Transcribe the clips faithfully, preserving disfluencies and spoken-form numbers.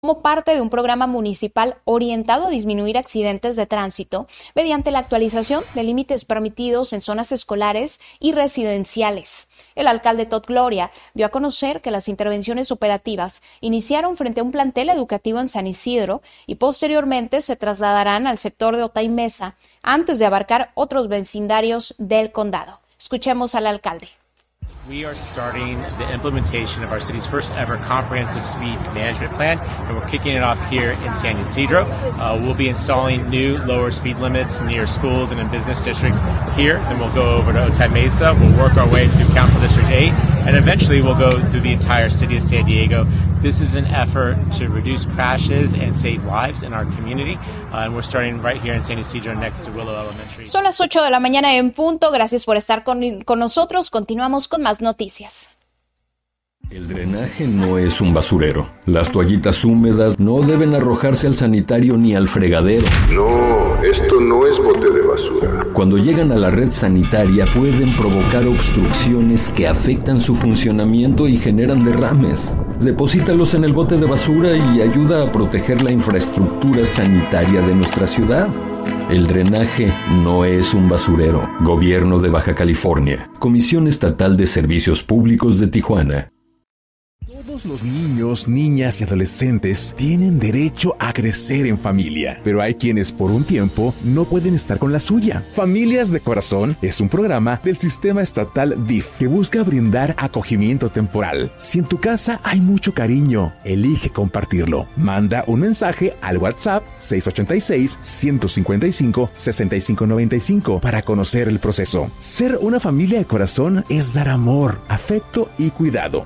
como parte de un programa municipal orientado a disminuir accidentes de tránsito mediante la actualización de límites permitidos en zonas escolares y residenciales. El alcalde Todd Gloria dio a conocer que las intervenciones operativas iniciaron frente a un plantel educativo en San Isidro y posteriormente se trasladarán al sector de Otay Mesa antes de abarcar otros vecindarios del condado. Escuchemos al alcalde. We are starting the implementation of our city's first ever comprehensive speed management plan, and we're kicking it off here in San Isidro. Uh, we'll be installing new lower speed limits near schools and in business districts here. Then we'll go over to Otay Mesa. We'll work our way through Council District eight, and eventually we'll go through the entire city of San Diego. This is an effort to reduce crashes and save lives in our community, uh, and we're starting right here in San Isidro next to Willow Elementary. Son las ocho de la mañana en punto. Gracias por estar con, con nosotros. Continuamos con más noticias. El drenaje no es un basurero. Las toallitas húmedas no deben arrojarse al sanitario ni al fregadero. No, esto no es bote de basura. Cuando llegan a la red sanitaria pueden provocar obstrucciones que afectan su funcionamiento y generan derrames. Deposítalos en el bote de basura y ayuda a proteger la infraestructura sanitaria de nuestra ciudad. El drenaje no es un basurero. Gobierno de Baja California. Comisión Estatal de Servicios Públicos de Tijuana. Todos los niños, niñas y adolescentes tienen derecho a crecer en familia, pero hay quienes por un tiempo no pueden estar con la suya. Familias de Corazón es un programa del sistema estatal D I F que busca brindar acogimiento temporal. Si en tu casa hay mucho cariño, elige compartirlo. Manda un mensaje al WhatsApp seis ocho seis, uno cinco cinco, seis cinco nueve cinco para conocer el proceso. Ser una familia de corazón es dar amor, afecto y cuidado.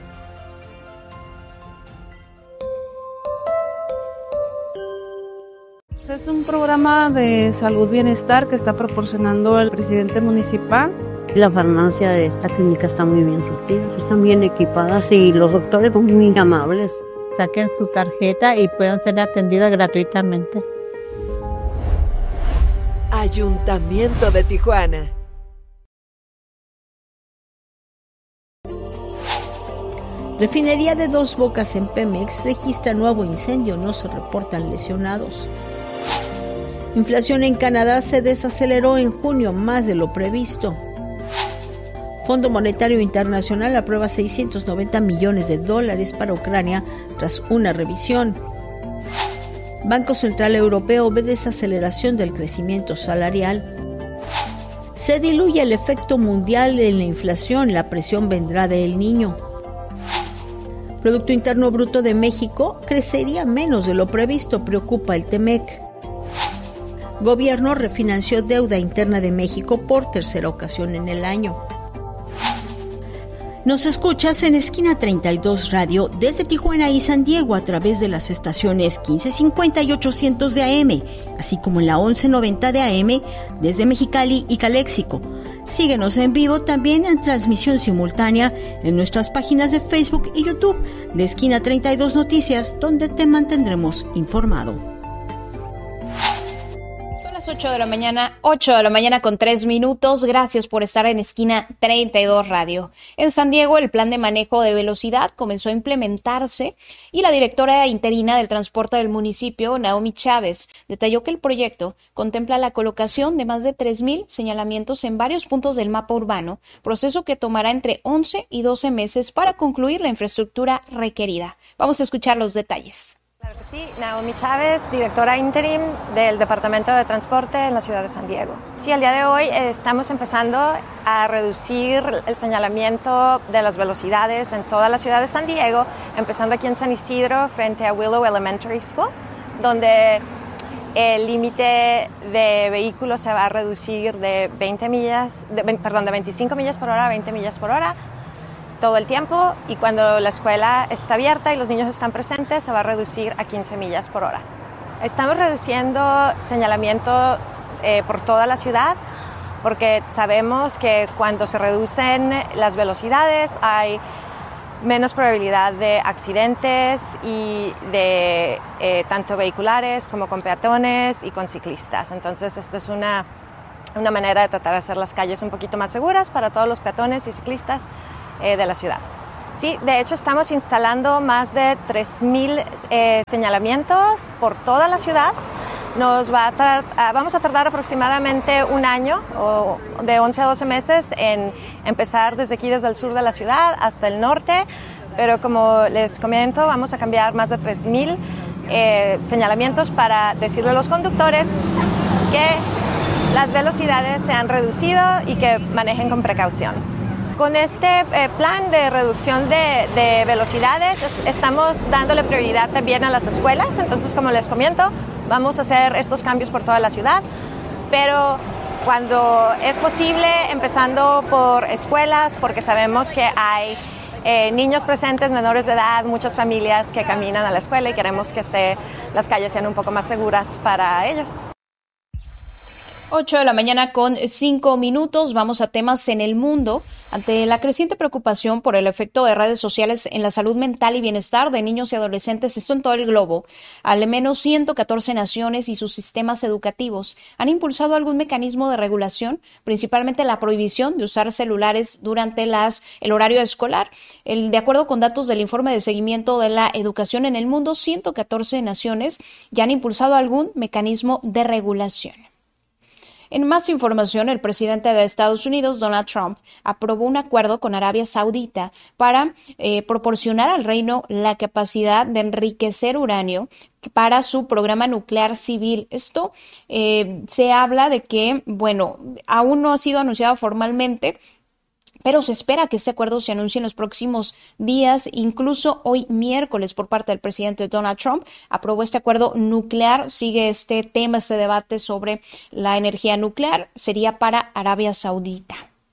Es un programa de salud bienestar que está proporcionando el presidente municipal. La farmacia de esta clínica está muy bien surtida, están bien equipadas y los doctores son muy amables. Saquen su tarjeta y puedan ser atendidas gratuitamente. Ayuntamiento de Tijuana. Refinería de Dos Bocas en Pemex registra nuevo incendio, no se reportan lesionados. Inflación en Canadá se desaceleró en junio más de lo previsto. Fondo Monetario Internacional aprueba seiscientos noventa millones de dólares para Ucrania tras una revisión. Banco Central Europeo ve desaceleración del crecimiento salarial. Se diluye el efecto mundial en la inflación, la presión vendrá del Niño. Producto Interno Bruto de México crecería menos de lo previsto, preocupa el Temec. Gobierno refinanció deuda interna de México por tercera ocasión en el año. Nos escuchas en Esquina treinta y dos Radio desde Tijuana y San Diego a través de las estaciones quince cincuenta y ochocientos de A M, así como en la once noventa de A M desde Mexicali y Caléxico. Síguenos en vivo también en transmisión simultánea en nuestras páginas de Facebook y YouTube de Esquina treinta y dos Noticias, donde te mantendremos informado. ocho de la mañana, ocho de la mañana con tres minutos. Gracias por estar en Esquina treinta y dos Radio. En San Diego, el plan de manejo de velocidad comenzó a implementarse y la directora interina del transporte del municipio, Naomi Chávez, detalló que el proyecto contempla la colocación de más de tres mil señalamientos en varios puntos del mapa urbano, proceso que tomará entre once y doce meses para concluir la infraestructura requerida. Vamos a escuchar los detalles. Claro que sí, Naomi Chávez, directora interim del Departamento de Transporte en la ciudad de San Diego. Sí, al día de hoy eh, estamos empezando a reducir el señalamiento de las velocidades en toda la ciudad de San Diego, empezando aquí en San Isidro frente a Willow Elementary School, donde el límite de vehículos se va a reducir de veinte millas, de, perdón, de veinticinco millas por hora a veinte millas por hora. Todo el tiempo, y cuando la escuela está abierta y los niños están presentes se va a reducir a quince millas por hora. Estamos reduciendo señalamiento eh, por toda la ciudad porque sabemos que cuando se reducen las velocidades hay menos probabilidad de accidentes y de eh, tanto vehiculares como con peatones y con ciclistas. Entonces esto es una, una manera de tratar de hacer las calles un poquito más seguras para todos los peatones y ciclistas Eh, de la ciudad. Sí, de hecho estamos instalando más de tres mil eh, señalamientos por toda la ciudad. Nos va a tar- vamos a tardar aproximadamente un año o de once a doce meses en empezar desde aquí, desde el sur de la ciudad hasta el norte, pero como les comento, vamos a cambiar más de tres mil eh, señalamientos para decirle a los conductores que las velocidades se han reducido y que manejen con precaución. Con este eh, plan de reducción de, de velocidades es, estamos dándole prioridad también a las escuelas, entonces como les comento, vamos a hacer estos cambios por toda la ciudad, pero cuando es posible, empezando por escuelas, porque sabemos que hay eh, niños presentes, menores de edad, muchas familias que caminan a la escuela y queremos que esté, las calles sean un poco más seguras para ellos. ocho de la mañana con cinco minutos. Vamos a temas en el mundo. Ante la creciente preocupación por el efecto de redes sociales en la salud mental y bienestar de niños y adolescentes, esto en todo el globo, al menos ciento catorce naciones y sus sistemas educativos han impulsado algún mecanismo de regulación, principalmente la prohibición de usar celulares durante las, el horario escolar. El, de acuerdo con datos del informe de seguimiento de la educación en el mundo, ciento catorce naciones ya han impulsado algún mecanismo de regulación. En más información, el presidente de Estados Unidos, Donald Trump, aprobó un acuerdo con Arabia Saudita para eh, proporcionar al reino la capacidad de enriquecer uranio para su programa nuclear civil. Esto eh, se habla de que, bueno, aún no ha sido anunciado formalmente, pero se espera que este acuerdo se anuncie en los próximos días. Incluso hoy miércoles, por parte del presidente Donald Trump, aprobó este acuerdo nuclear. Sigue este tema, este debate sobre la energía nuclear. Sería para Arabia Saudita.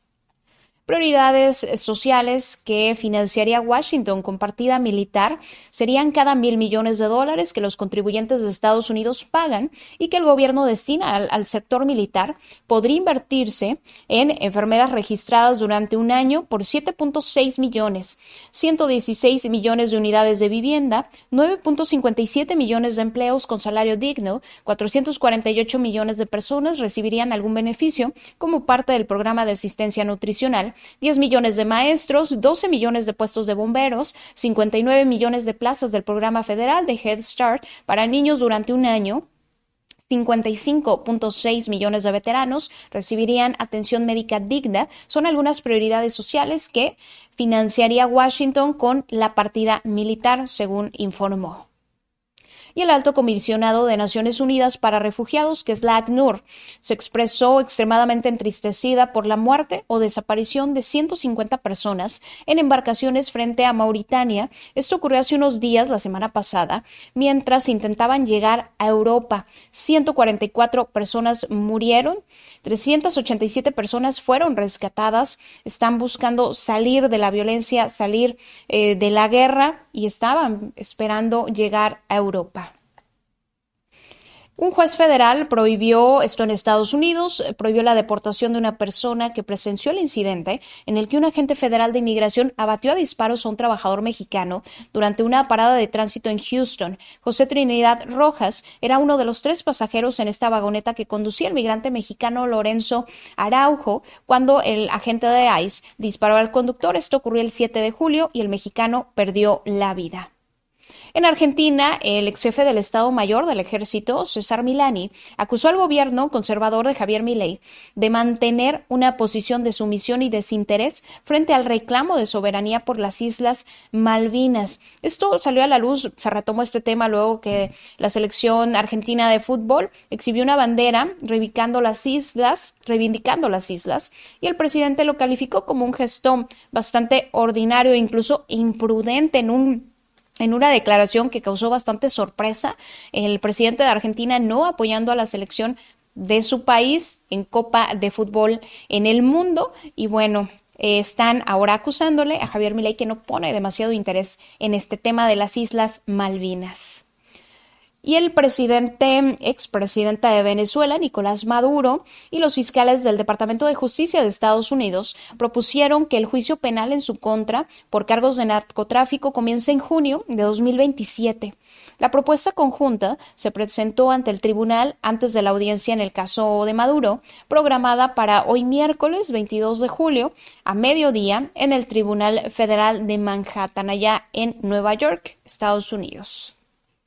Prioridades sociales que financiaría Washington con partida militar serían cada mil millones de dólares que los contribuyentes de Estados Unidos pagan y que el gobierno destina al, al sector militar. Podría invertirse en enfermeras registradas durante un año por siete punto seis millones, ciento dieciséis millones de unidades de vivienda, nueve punto cincuenta y siete millones de empleos con salario digno, cuatrocientos cuarenta y ocho millones de personas recibirían algún beneficio como parte del programa de asistencia nutricional, diez millones de maestros, doce millones de puestos de bomberos, cincuenta y nueve millones de plazas del programa federal de Head Start para niños durante un año, cincuenta y cinco punto seis millones de veteranos recibirían atención médica digna. Son algunas prioridades sociales que financiaría Washington con la partida militar, según informó. Y el alto comisionado de Naciones Unidas para Refugiados, que es la ACNUR, se expresó extremadamente entristecida por la muerte o desaparición de ciento cincuenta personas en embarcaciones frente a Mauritania. Esto ocurrió hace unos días, la semana pasada, mientras intentaban llegar a Europa. ciento cuarenta y cuatro personas murieron, trescientas ochenta y siete personas fueron rescatadas, están buscando salir de la violencia, salir eh, de la guerra y estaban esperando llegar a Europa. Un juez federal prohibió, esto en Estados Unidos, prohibió la deportación de una persona que presenció el incidente en el que un agente federal de inmigración abatió a disparos a un trabajador mexicano durante una parada de tránsito en Houston. José Trinidad Rojas era uno de los tres pasajeros en esta vagoneta que conducía el migrante mexicano Lorenzo Araujo cuando el agente de ICE disparó al conductor. Esto ocurrió el siete de julio y el mexicano perdió la vida. En Argentina, el ex jefe del Estado Mayor del Ejército, César Milani, acusó al gobierno conservador de Javier Milei de mantener una posición de sumisión y desinterés frente al reclamo de soberanía por las Islas Malvinas. Esto salió a la luz, se retomó este tema luego que la selección argentina de fútbol exhibió una bandera reivindicando las islas, reivindicando las islas, y el presidente lo calificó como un gesto bastante ordinario e incluso imprudente en un En una declaración que causó bastante sorpresa. El presidente de Argentina no apoyando a la selección de su país en Copa de Fútbol en el mundo. Y bueno, eh, están ahora acusándole a Javier Milei que no pone demasiado interés en este tema de las Islas Malvinas. Y el presidente, expresidente de Venezuela, Nicolás Maduro, y los fiscales del Departamento de Justicia de Estados Unidos propusieron que el juicio penal en su contra por cargos de narcotráfico comience en junio de dos mil veintisiete. La propuesta conjunta se presentó ante el tribunal antes de la audiencia en el caso de Maduro, programada para hoy miércoles veintidós de julio a mediodía en el Tribunal Federal de Manhattan, allá en Nueva York, Estados Unidos.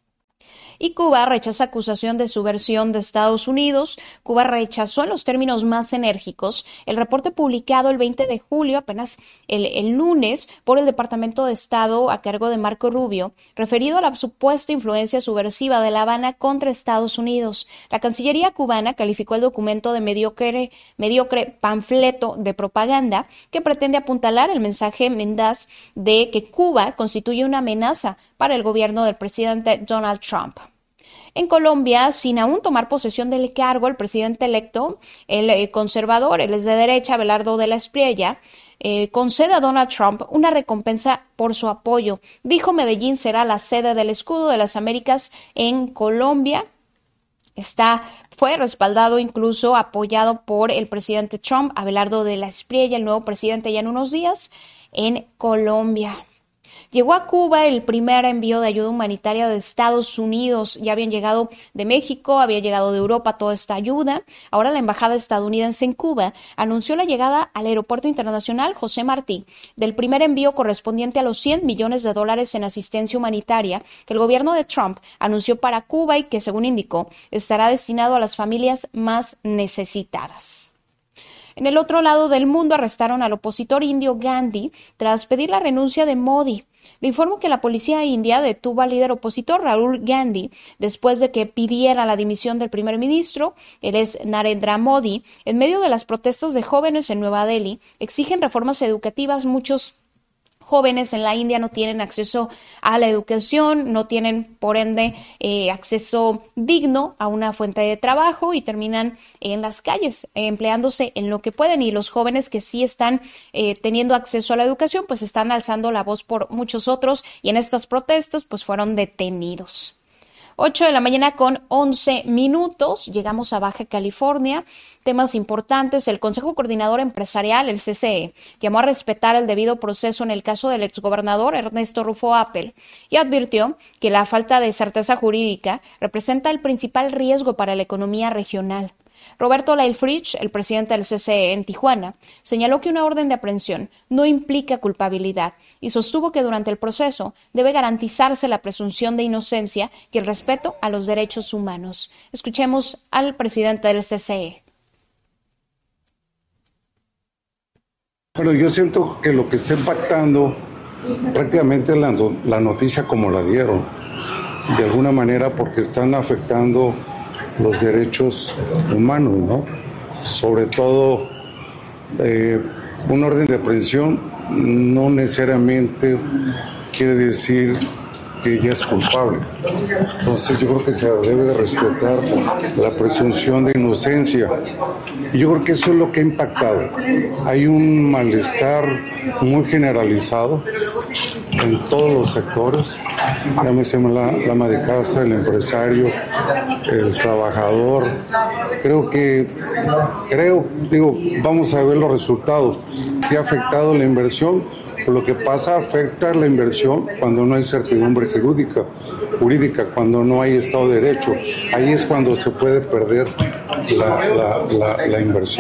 Y Cuba rechaza acusación de subversión de Estados Unidos. Cuba rechazó en los términos más enérgicos el reporte publicado el veinte de julio, apenas el, el lunes, por el Departamento de Estado a cargo de Marco Rubio, referido a la supuesta influencia subversiva de La Habana contra Estados Unidos. La Cancillería cubana calificó el documento de mediocre, mediocre panfleto de propaganda que pretende apuntalar el mensaje mendaz de que Cuba constituye una amenaza para el gobierno del presidente Donald Trump. En Colombia, sin aún tomar posesión del cargo, el presidente electo, el eh, conservador, él es de derecha, Abelardo de la Espriella, eh, concede a Donald Trump una recompensa por su apoyo. Dijo Medellín será la sede del escudo de las Américas en Colombia. Está, fue respaldado, incluso apoyado por el presidente Trump, Abelardo de la Espriella, el nuevo presidente ya en unos días, en Colombia. Llegó a Cuba el primer envío de ayuda humanitaria de Estados Unidos. Ya habían llegado de México, había llegado de Europa toda esta ayuda. Ahora la embajada estadounidense en Cuba anunció la llegada al Aeropuerto Internacional José Martí del primer envío correspondiente a los cien millones de dólares en asistencia humanitaria que el gobierno de Trump anunció para Cuba y que, según indicó, estará destinado a las familias más necesitadas. En el otro lado del mundo arrestaron al opositor indio Gandhi tras pedir la renuncia de Modi. Le informo que la policía india detuvo al líder opositor Rahul Gandhi después de que pidiera la dimisión del primer ministro. Él es Narendra Modi. En medio de las protestas de jóvenes en Nueva Delhi, exigen reformas educativas. Muchos jóvenes en la India no tienen acceso a la educación, no tienen, por ende, eh, acceso digno a una fuente de trabajo y terminan en las calles eh, empleándose en lo que pueden. Y los jóvenes que sí están eh, teniendo acceso a la educación, pues están alzando la voz por muchos otros y en estas protestas, pues fueron detenidos. ocho de la mañana con once minutos, llegamos a Baja California. Temas importantes: el Consejo Coordinador Empresarial, el C C E, llamó a respetar el debido proceso en el caso del exgobernador Ernesto Rufo Appel y advirtió que la falta de certeza jurídica representa el principal riesgo para la economía regional. Roberto Leilfrich, el presidente del C C E en Tijuana, señaló que una orden de aprehensión no implica culpabilidad y sostuvo que durante el proceso debe garantizarse la presunción de inocencia y el respeto a los derechos humanos. Escuchemos al presidente del C C E. Bueno, yo siento que lo que está impactando prácticamente es la, la noticia como la dieron, de alguna manera, porque están afectando los derechos humanos, ¿no? Sobre todo, eh, un orden de aprehensión no necesariamente quiere decir que ella es culpable. Entonces yo creo que se debe de respetar la presunción de inocencia. Y yo creo que eso es lo que ha impactado. Hay un malestar muy generalizado en todos los sectores, llámese la, la ama de casa, el empresario, el trabajador. Creo que, creo, digo, vamos a ver los resultados. Si ha afectado la inversión, lo que pasa afecta la inversión cuando no hay certidumbre jurídica, jurídica, cuando no hay Estado de Derecho. Ahí es cuando se puede perder la, la, la, la inversión.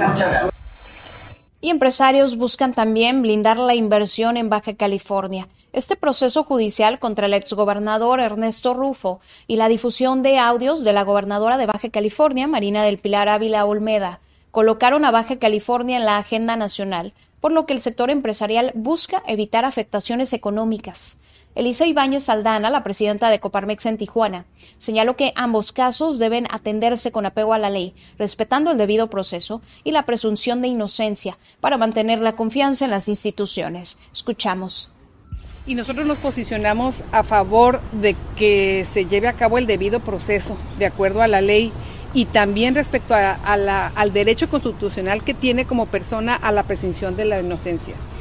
Y empresarios buscan también blindar la inversión en Baja California. Este proceso judicial contra el exgobernador Ernesto Rufo y la difusión de audios de la gobernadora de Baja California, Marina del Pilar Ávila Olmeda, colocaron a Baja California en la agenda nacional, por lo que el sector empresarial busca evitar afectaciones económicas. Elisa Ibáñez Aldana, la presidenta de Coparmex en Tijuana, señaló que ambos casos deben atenderse con apego a la ley, respetando el debido proceso y la presunción de inocencia para mantener la confianza en las instituciones. Escuchamos. Y nosotros nos posicionamos a favor de que se lleve a cabo el debido proceso, de acuerdo a la ley, y también respecto a, a la, al derecho constitucional que tiene como persona a la presunción de la inocencia.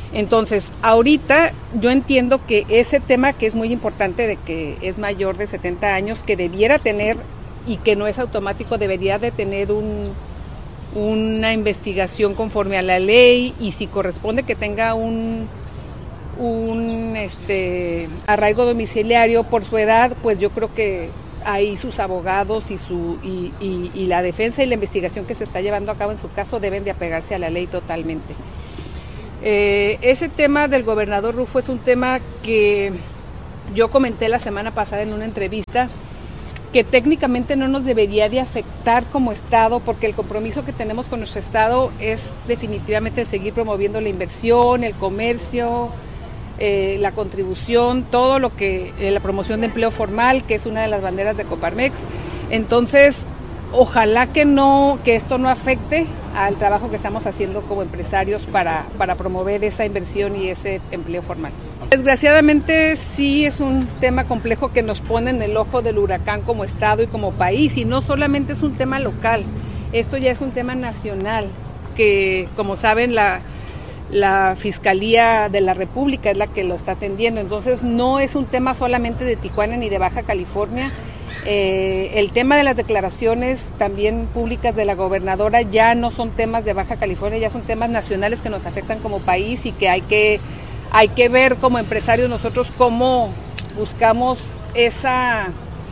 Entonces, ahorita yo entiendo que ese tema que es muy importante de que es mayor de setenta años, que debiera tener y que no es automático, debería de tener un, una investigación conforme a la ley y si corresponde que tenga un, un este, arraigo domiciliario por su edad, pues yo creo que ahí sus abogados y, su, y, y, y la defensa y la investigación que se está llevando a cabo en su caso deben de apegarse a la ley totalmente. Eh, ese tema del gobernador Rufo es un tema que yo comenté la semana pasada en una entrevista, que técnicamente no nos debería de afectar como Estado, porque el compromiso que tenemos con nuestro Estado es definitivamente seguir promoviendo la inversión, el comercio, eh, la contribución, todo lo que, eh, la promoción de empleo formal, que es una de las banderas de Coparmex. Entonces, ojalá que no, que esto no afecte al trabajo que estamos haciendo como empresarios para, para promover esa inversión y ese empleo formal. Desgraciadamente sí es un tema complejo que nos pone en el ojo del huracán como Estado y como país, y no solamente es un tema local, esto ya es un tema nacional, que como saben la, la Fiscalía de la República es la que lo está atendiendo, entonces no es un tema solamente de Tijuana ni de Baja California. Eh, el tema de las declaraciones también públicas de la gobernadora ya no son temas de Baja California, ya son temas nacionales que nos afectan como país y que hay que, hay que ver como empresarios nosotros cómo buscamos esa,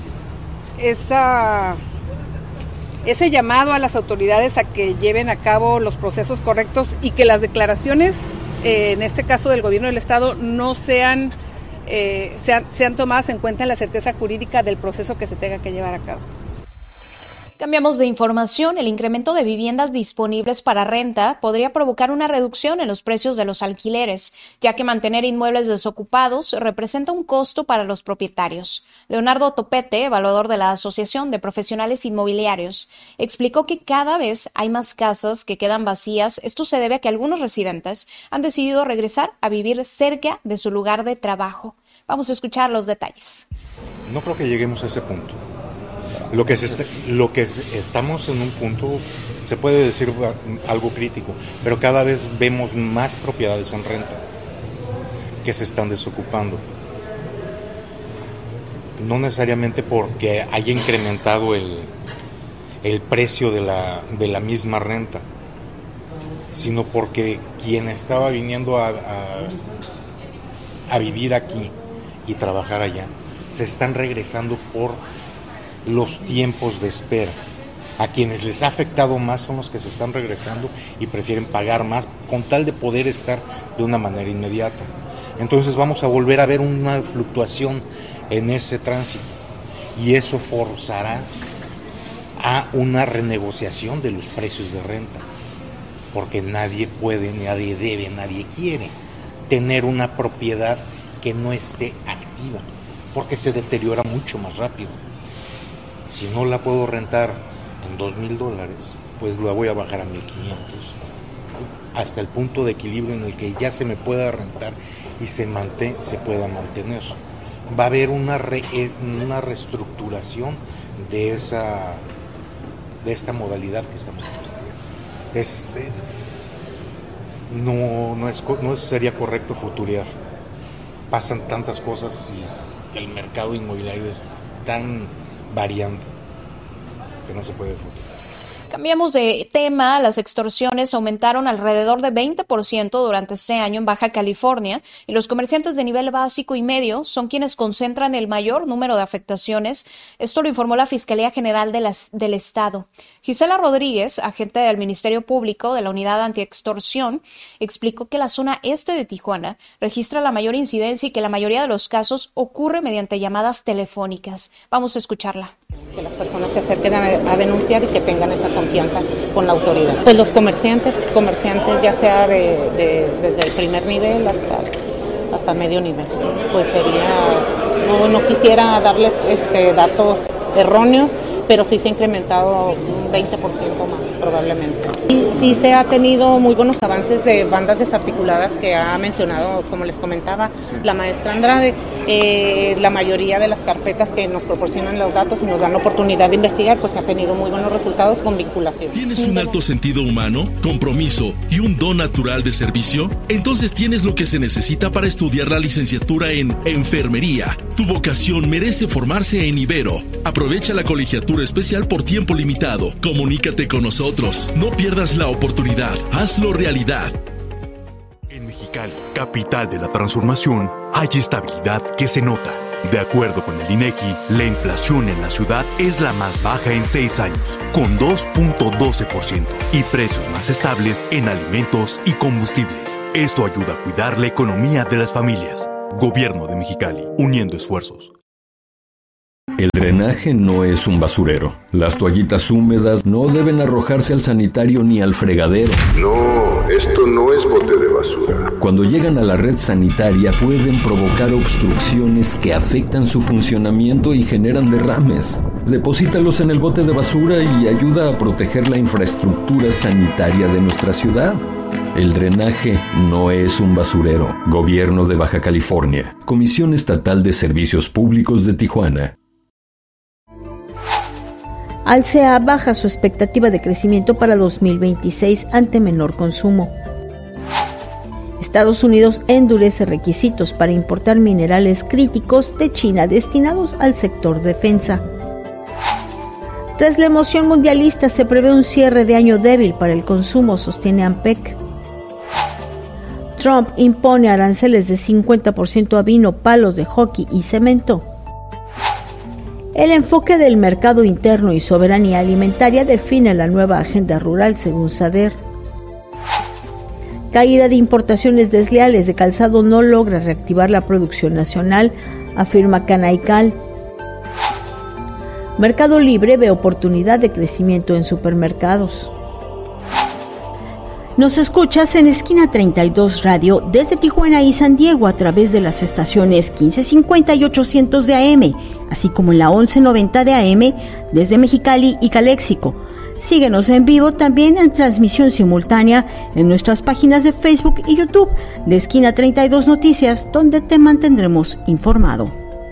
esa, ese llamado a las autoridades a que lleven a cabo los procesos correctos y que las declaraciones, eh, en este caso del gobierno del Estado, no sean Eh, sean, sean tomadas en cuenta en la certeza jurídica del proceso que se tenga que llevar a cabo. Cambiamos de información. El incremento de viviendas disponibles para renta podría provocar una reducción en los precios de los alquileres, ya que mantener inmuebles desocupados representa un costo para los propietarios. Leonardo Topete, evaluador de la Asociación de Profesionales Inmobiliarios, explicó que cada vez hay más casas que quedan vacías. Esto se debe a que algunos residentes han decidido regresar a vivir cerca de su lugar de trabajo. Vamos a escuchar los detalles. No creo que lleguemos a ese punto. Lo que, se está, lo que estamos en un punto, se puede decir algo crítico, pero cada vez vemos más propiedades en renta que se están desocupando. No necesariamente porque haya incrementado el, el precio de la, de la misma renta, sino porque quien estaba viniendo a, a, a vivir aquí y trabajar allá, se están regresando por los tiempos de espera. A quienes les ha afectado más son los que se están regresando y prefieren pagar más con tal de poder estar de una manera inmediata. Entonces vamos a volver a ver una fluctuación en ese tránsito y eso forzará a una renegociación de los precios de renta, porque nadie puede, nadie debe, nadie quiere tener una propiedad que no esté activa, porque se deteriora mucho más rápido. Si no la puedo rentar en dos mil dólares, pues la voy a bajar a mil quinientos, hasta el punto de equilibrio en el que ya se me pueda rentar y se, mantén, se pueda mantener. Va a haber una, re, una reestructuración de, esa, de esta modalidad que estamos viendo. Es, eh, no, no, es, no sería correcto futurear. Pasan tantas cosas y el mercado inmobiliario es tan variando que no se puede futurar. Cambiamos de tema. Las extorsiones aumentaron alrededor de veinte por ciento durante este año en Baja California y los comerciantes de nivel básico y medio son quienes concentran el mayor número de afectaciones. Esto lo informó la Fiscalía General de las, del Estado. Gisela Rodríguez, agente del Ministerio Público de la Unidad Antiextorsión, explicó que la zona este de Tijuana registra la mayor incidencia y que la mayoría de los casos ocurre mediante llamadas telefónicas. Vamos a escucharla. Que las personas se acerquen a, a denunciar y que tengan esa confianza con la autoridad. Pues los comerciantes, comerciantes ya sea de, de, desde el primer nivel hasta, hasta medio nivel. Pues sería, no, no quisiera darles este, datos erróneos, pero sí se ha incrementado un veinte por ciento más probablemente. Y sí se ha tenido muy buenos avances de bandas desarticuladas que ha mencionado, como les comentaba, la maestra Andrade. Eh, la mayoría de las carpetas que nos proporcionan los datos y nos dan la oportunidad de investigar, pues ha tenido muy buenos resultados con vinculación. ¿Tienes un alto sentido humano, compromiso y un don natural de servicio? Entonces tienes lo que se necesita para estudiar la licenciatura en Enfermería. Tu vocación merece formarse en Ibero. Aprovecha la colegiatura especial por tiempo limitado. Comunícate con nosotros. No pierdas la oportunidad. Hazlo realidad. En Mexicali, capital de la transformación, hay estabilidad que se nota. De acuerdo con el INEGI, la inflación en la ciudad es la más baja en seis años, con dos punto doce por ciento, y precios más estables en alimentos y combustibles. Esto ayuda a cuidar la economía de las familias. Gobierno de Mexicali, uniendo esfuerzos. El drenaje no es un basurero. Las toallitas húmedas no deben arrojarse al sanitario ni al fregadero. No, esto no es bote de basura. Cuando llegan a la red sanitaria pueden provocar obstrucciones que afectan su funcionamiento y generan derrames. Deposítalos en el bote de basura y ayuda a proteger la infraestructura sanitaria de nuestra ciudad. El drenaje no es un basurero. Gobierno de Baja California. Comisión Estatal de Servicios Públicos de Tijuana. Alsea baja su expectativa de crecimiento para dos mil veintiséis ante menor consumo. Estados Unidos endurece requisitos para importar minerales críticos de China destinados al sector defensa. Tras la emoción mundialista se prevé un cierre de año débil para el consumo, sostiene ANPEC. Trump impone aranceles de cincuenta por ciento a vino, palos de hockey y cemento. El enfoque del mercado interno y soberanía alimentaria define la nueva agenda rural, según SADER. Caída de importaciones desleales de calzado no logra reactivar la producción nacional, afirma Canaical. Mercado Libre ve oportunidad de crecimiento en supermercados. Nos escuchas en Esquina treinta y dos Radio desde Tijuana y San Diego a través de las estaciones quince cincuenta y ochocientos de A M, así como en la once noventa de A M desde Mexicali y Caléxico. Síguenos en vivo también en transmisión simultánea en nuestras páginas de Facebook y YouTube de Esquina treinta y dos Noticias, donde te mantendremos informado.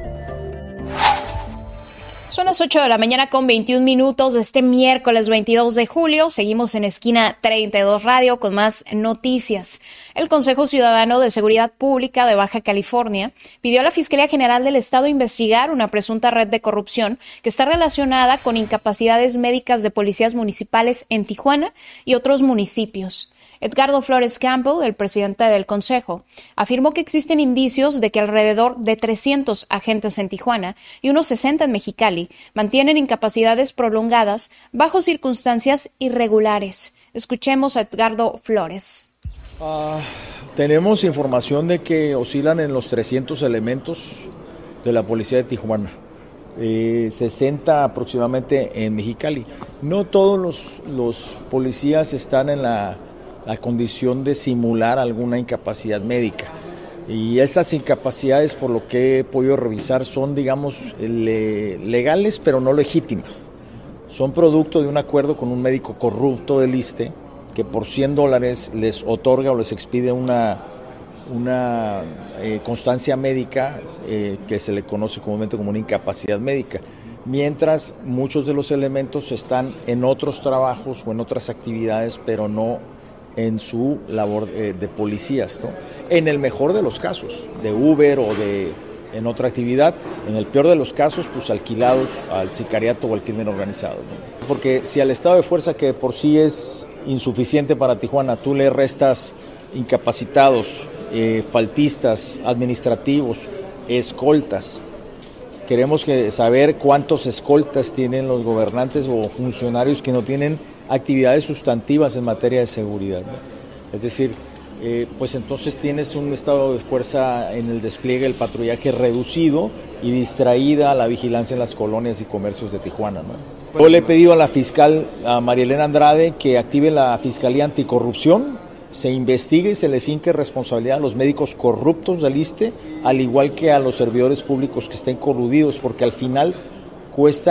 Son las ocho de la mañana con veintiún minutos de este miércoles veintidós de julio. Seguimos en Esquina treinta y dos Radio con más noticias. El Consejo Ciudadano de Seguridad Pública de Baja California pidió a la Fiscalía General del Estado investigar una presunta red de corrupción que está relacionada con incapacidades médicas de policías municipales en Tijuana y otros municipios. Edgardo Flores Campbell, el presidente del Consejo, afirmó que existen indicios de que alrededor de trescientos agentes en Tijuana y unos sesenta en Mexicali mantienen incapacidades prolongadas bajo circunstancias irregulares. Escuchemos a Edgardo Flores. Uh, tenemos información de que oscilan en los trescientos elementos de la policía de Tijuana. Eh, sesenta aproximadamente en Mexicali. No todos los, los policías están en la la condición de simular alguna incapacidad médica. Y estas incapacidades, por lo que he podido revisar, son, digamos, le, legales, pero no legítimas. Son producto de un acuerdo con un médico corrupto del ISSSTE, que por cien dólares les otorga o les expide una, una eh, constancia médica eh, que se le conoce comúnmente como una incapacidad médica. Mientras muchos de los elementos están en otros trabajos o en otras actividades, pero no en su labor eh, de policías, ¿no? En el mejor de los casos, de Uber o de en otra actividad, en el peor de los casos, pues alquilados al sicariato o al crimen organizado, ¿no? Porque si al estado de fuerza, que por sí es insuficiente para Tijuana, tú le restas incapacitados, eh, faltistas, administrativos, escoltas. Queremos que saber cuántos escoltas tienen los gobernantes o funcionarios que no tienen actividades sustantivas en materia de seguridad, ¿no? Es decir, eh, pues entonces tienes un estado de fuerza en el despliegue del patrullaje reducido y distraída la vigilancia en las colonias y comercios de Tijuana, ¿no? Yo le he pedido a la fiscal, a María Elena Andrade, que active la Fiscalía Anticorrupción, se investigue y se le finque responsabilidad a los médicos corruptos del ISSSTE, al igual que a los servidores públicos que estén coludidos, porque al final cuesta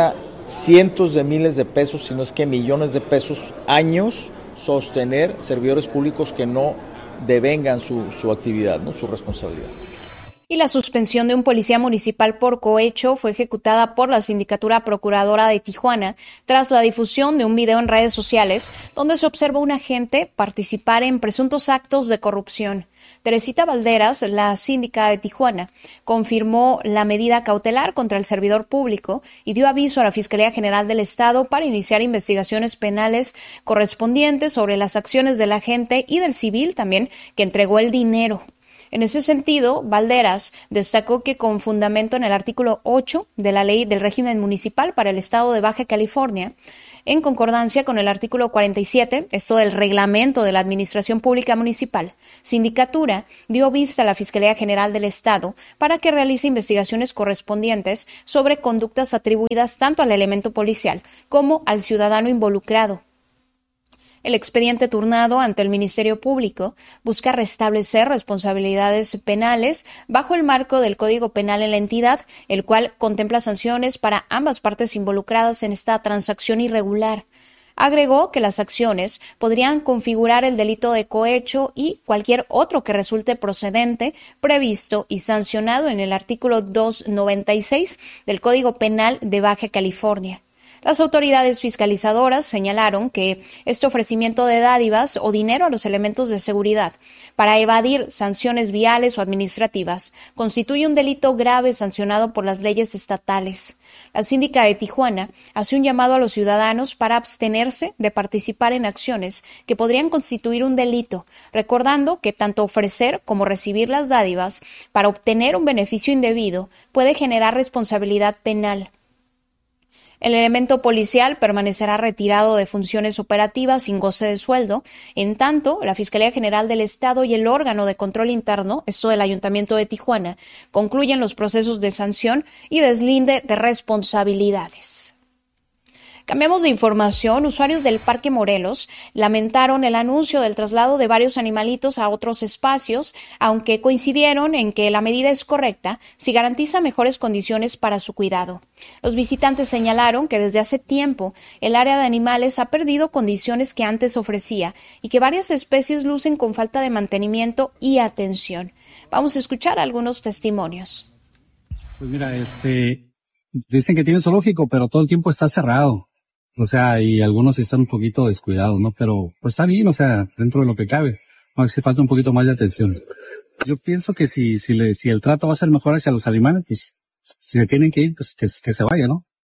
cientos de miles de pesos, si no es que millones de pesos, años, sostener servidores públicos que no devengan su, su actividad, ¿no? Su responsabilidad. Y la suspensión de un policía municipal por cohecho fue ejecutada por la Sindicatura Procuradora de Tijuana tras la difusión de un video en redes sociales donde se observa a un agente participar en presuntos actos de corrupción. Teresita Valderas, la síndica de Tijuana, confirmó la medida cautelar contra el servidor público y dio aviso a la Fiscalía General del Estado para iniciar investigaciones penales correspondientes sobre las acciones del agente y del civil también que entregó el dinero. En ese sentido, Valderas destacó que con fundamento en el artículo ocho de la Ley del Régimen Municipal para el Estado de Baja California, en concordancia con el artículo cuarenta y siete, esto del Reglamento de la Administración Pública Municipal, Sindicatura dio vista a la Fiscalía General del Estado para que realice investigaciones correspondientes sobre conductas atribuidas tanto al elemento policial como al ciudadano involucrado. El expediente turnado ante el Ministerio Público busca restablecer responsabilidades penales bajo el marco del Código Penal en la entidad, el cual contempla sanciones para ambas partes involucradas en esta transacción irregular. Agregó que las acciones podrían configurar el delito de cohecho y cualquier otro que resulte procedente, previsto y sancionado en el artículo doscientos noventa y seis del Código Penal de Baja California. Las autoridades fiscalizadoras señalaron que este ofrecimiento de dádivas o dinero a los elementos de seguridad para evadir sanciones viales o administrativas constituye un delito grave sancionado por las leyes estatales. La síndica de Tijuana hace un llamado a los ciudadanos para abstenerse de participar en acciones que podrían constituir un delito, recordando que tanto ofrecer como recibir las dádivas para obtener un beneficio indebido puede generar responsabilidad penal. El elemento policial permanecerá retirado de funciones operativas sin goce de sueldo. En tanto, la Fiscalía General del Estado y el órgano de control interno, esto del Ayuntamiento de Tijuana, concluyen los procesos de sanción y deslinde de responsabilidades. Cambiamos de información. Usuarios del Parque Morelos lamentaron el anuncio del traslado de varios animalitos a otros espacios, aunque coincidieron en que la medida es correcta si garantiza mejores condiciones para su cuidado. Los visitantes señalaron que desde hace tiempo el área de animales ha perdido condiciones que antes ofrecía y que varias especies lucen con falta de mantenimiento y atención. Vamos a escuchar algunos testimonios. Pues mira, este, dicen que tiene zoológico, pero todo el tiempo está cerrado. O sea, y algunos están un poquito descuidados, ¿no? Pero pues está bien, o sea, dentro de lo que cabe. No hace falta un poquito más de atención. Yo pienso que si, si le, si el trato va a ser mejor hacia los animales, pues, si se tienen que ir, pues que, que se vaya, ¿no?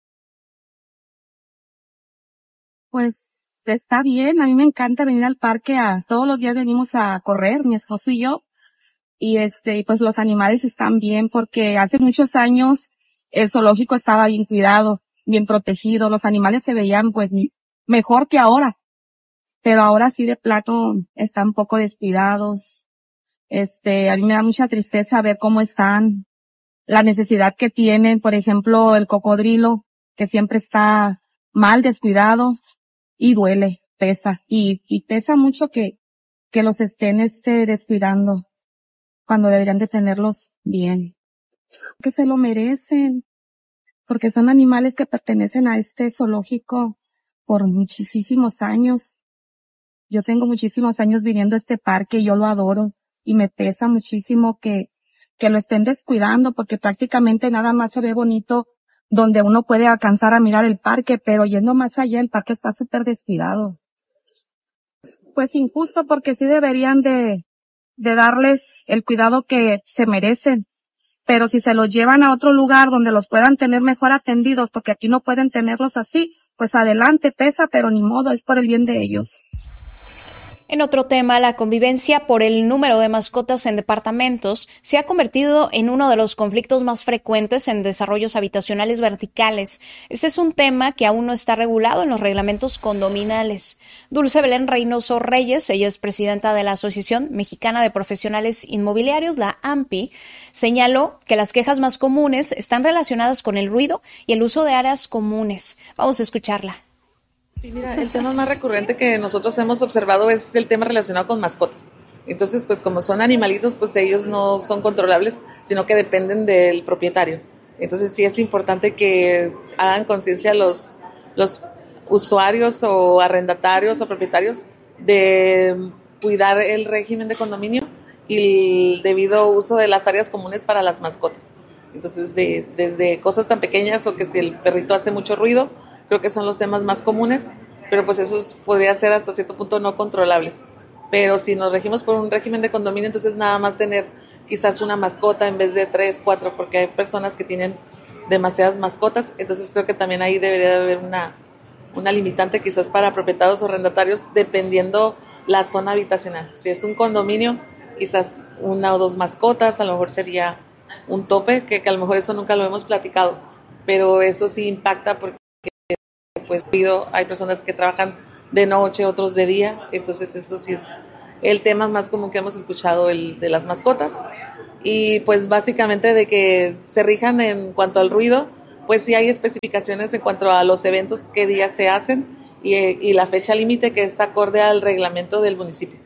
Pues está bien, a mí me encanta venir al parque, a todos los días venimos a correr, mi esposo y yo, y este, pues los animales están bien porque hace muchos años el zoológico estaba bien cuidado, bien protegido, los animales se veían pues mejor que ahora, pero ahora sí de plato están un poco descuidados. Este, a mí me da mucha tristeza ver cómo están, la necesidad que tienen, por ejemplo, el cocodrilo, que siempre está mal descuidado y duele, pesa, y, y pesa mucho que, que los estén este descuidando cuando deberían de tenerlos bien. Que se lo merecen, porque son animales que pertenecen a este zoológico por muchísimos años. Yo tengo muchísimos años viniendo a este parque y yo lo adoro y me pesa muchísimo que, que lo estén descuidando porque prácticamente nada más se ve bonito donde uno puede alcanzar a mirar el parque, pero yendo más allá el parque está súper descuidado. Pues injusto porque sí deberían de, de darles el cuidado que se merecen. Pero si se los llevan a otro lugar donde los puedan tener mejor atendidos, porque aquí no pueden tenerlos así, pues adelante, pesa, pero ni modo, es por el bien de ellos. En otro tema, la convivencia por el número de mascotas en departamentos se ha convertido en uno de los conflictos más frecuentes en desarrollos habitacionales verticales. Este es un tema que aún no está regulado en los reglamentos condominales. Dulce Belén Reynoso Reyes, ella es presidenta de la Asociación Mexicana de Profesionales Inmobiliarios, la A M P I, señaló que las quejas más comunes están relacionadas con el ruido y el uso de áreas comunes. Vamos a escucharla. Sí, mira, el tema más recurrente que nosotros hemos observado es el tema relacionado con mascotas. Entonces, pues como son animalitos, pues ellos no son controlables, sino que dependen del propietario. Entonces sí es importante que hagan conciencia los, los usuarios o arrendatarios o propietarios de cuidar el régimen de condominio y el debido uso de las áreas comunes para las mascotas. Entonces, de, desde cosas tan pequeñas o que si el perrito hace mucho ruido, creo que son los temas más comunes, pero pues esos podría ser hasta cierto punto no controlables. Pero si nos regimos por un régimen de condominio, entonces nada más tener quizás una mascota en vez de tres, cuatro, porque hay personas que tienen demasiadas mascotas, entonces creo que también ahí debería de haber una, una limitante quizás para propietarios o arrendatarios, dependiendo la zona habitacional. Si es un condominio, quizás una o dos mascotas, a lo mejor sería un tope, que, que a lo mejor eso nunca lo hemos platicado, pero eso sí impacta porque pues hay personas que trabajan de noche, otros de día, entonces eso sí es el tema más común que hemos escuchado, el de las mascotas, y pues básicamente de que se rijan en cuanto al ruido, pues sí hay especificaciones en cuanto a los eventos, qué días se hacen y, y la fecha límite que es acorde al reglamento del municipio.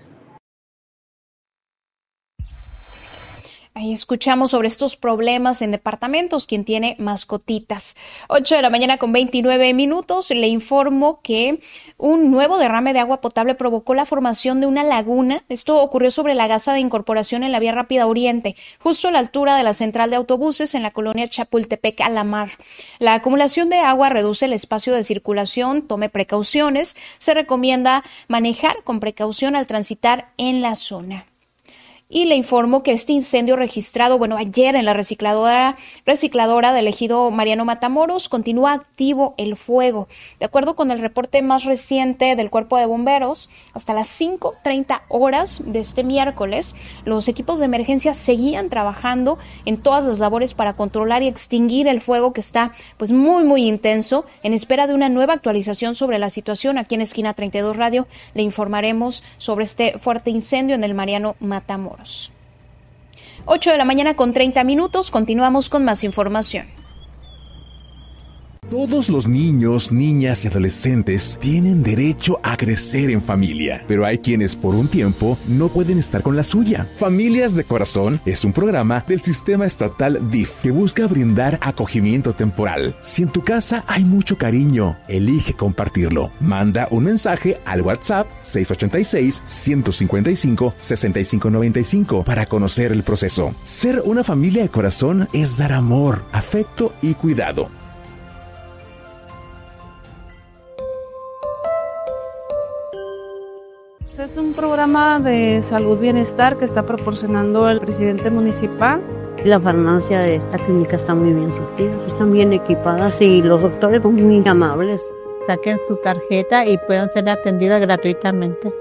Ahí escuchamos sobre estos problemas en departamentos, quien tiene mascotitas. ocho de la mañana con veintinueve minutos, le informo que un nuevo derrame de agua potable provocó la formación de una laguna. Esto ocurrió sobre la gasa de incorporación en la vía rápida Oriente, justo a la altura de la central de autobuses en la colonia Chapultepec a la Mar. La acumulación de agua reduce el espacio de circulación, tome precauciones. Se recomienda manejar con precaución al transitar en la zona. Y le informo que este incendio registrado, bueno, ayer en la recicladora, recicladora del ejido Mariano Matamoros, continúa activo el fuego. De acuerdo con el reporte más reciente del Cuerpo de Bomberos, hasta las cinco treinta horas de este miércoles, los equipos de emergencia seguían trabajando en todas las labores para controlar y extinguir el fuego que está pues muy, muy intenso. En espera de una nueva actualización sobre la situación, aquí en Esquina treinta y dos Radio, le informaremos sobre este fuerte incendio en el Mariano Matamoros. ocho de la mañana con treinta minutos, continuamos con más información. Todos los niños, niñas y adolescentes tienen derecho a crecer en familia, pero hay quienes por un tiempo no pueden estar con la suya. Familias de Corazón es un programa del sistema estatal D I F que busca brindar acogimiento temporal. Si en tu casa hay mucho cariño, elige compartirlo. Manda un mensaje al WhatsApp seis ocho seis, uno cinco cinco, seis cinco nueve cinco para conocer el proceso. Ser una familia de corazón es dar amor, afecto y cuidado. Es un programa de salud bienestar que está proporcionando el presidente municipal. La farmacia de esta clínica está muy bien surtida, están bien equipadas y los doctores son muy amables. Saquen su tarjeta y puedan ser atendidas gratuitamente.